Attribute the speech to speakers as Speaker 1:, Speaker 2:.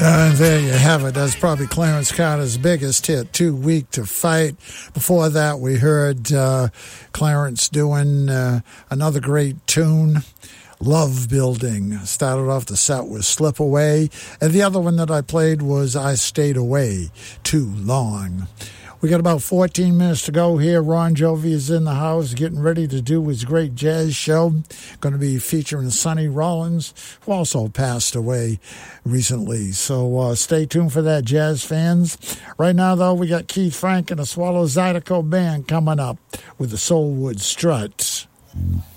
Speaker 1: And there you have it. That's probably Clarence Carter's biggest hit, Too Weak to Fight. Before that, we heard Clarence doing another great tune, Love Building. Started off the set with Slip Away. And the other one that I played was I Stayed Away Too Long. We got about 14 minutes to go here. Ron Jovi is in the house getting ready to do his great jazz show. Going to be featuring Sonny Rollins, who also passed away recently. So stay tuned for that, jazz fans. Right now, though, we got Keith Frank and the Swallow Zydeco Band coming up with the Soulwood Strut.